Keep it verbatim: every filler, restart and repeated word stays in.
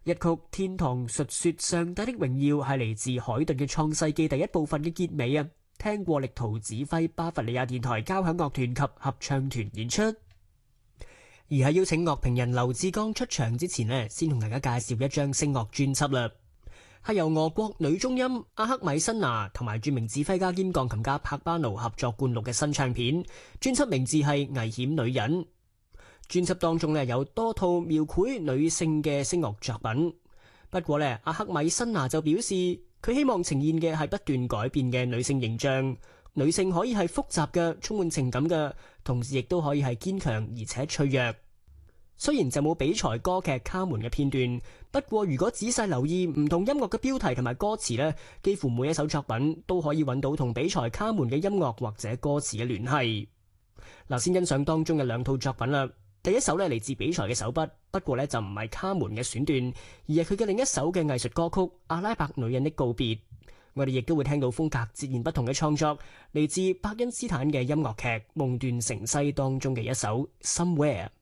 一曲《天堂述說上帝的榮耀》係嚟自海頓嘅創世記第一部分嘅結尾啊，聽過力圖指揮巴伐利亞電台交響樂團及合唱團演出。而喺邀請樂評人劉志剛出場之前呢，先同大家介紹一張聲樂專輯啦，係由俄國女中音阿克米辛娜同埋著名指揮家兼鋼琴家帕巴奴合作灌錄嘅新唱片，專輯名字係《危險女人》。專輯當中咧有多套描繪女性嘅聲樂作品，不過咧阿克米辛娜就表示佢希望呈現嘅係不斷改變嘅女性形象，女性可以係複雜嘅、充滿情感嘅，同時亦都可以係堅強而且脆弱。雖然就冇比賽歌劇《卡門》嘅片段，不過如果仔細留意唔同音樂嘅標題同埋歌詞咧，幾乎每一首作品都可以揾到同比賽《卡門》嘅音樂或者歌詞嘅聯繫。嗱，先欣賞當中嘅兩套作品啦。第一首咧嚟自比賽嘅手筆，不過咧就唔係卡門嘅選段，而係佢嘅另一首嘅藝術歌曲《阿拉伯女人的告別》。我哋亦都會聽到風格截然不同嘅創作，嚟自巴恩斯坦嘅音樂劇《夢斷城西》當中嘅一首《Somewhere》。